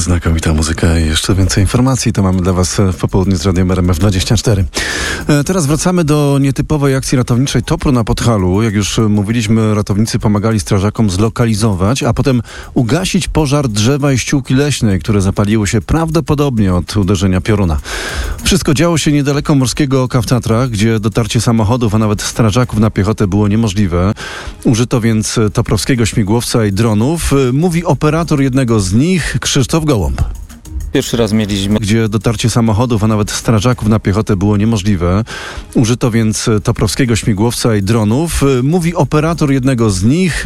Znakomita muzyka i jeszcze więcej informacji to mamy dla Was w popołudniu z Radiem RMF24. Teraz wracamy do nietypowej akcji ratowniczej Topru na Podhalu. Jak już mówiliśmy, ratownicy pomagali strażakom zlokalizować, a potem ugasić pożar drzewa i ściółki leśnej, które zapaliły się prawdopodobnie od uderzenia pioruna. Wszystko działo się niedaleko Morskiego Oka w Tatrach, gdzie dotarcie samochodów, a nawet strażaków na piechotę było niemożliwe. Użyto więc toprowskiego śmigłowca i dronów. Mówi operator jednego z nich, Krzysztof Gołąb. Pierwszy raz mieliśmy, gdzie dotarcie samochodów, a nawet strażaków na piechotę było niemożliwe. Użyto więc toprowskiego śmigłowca i dronów. Mówi operator jednego z nich,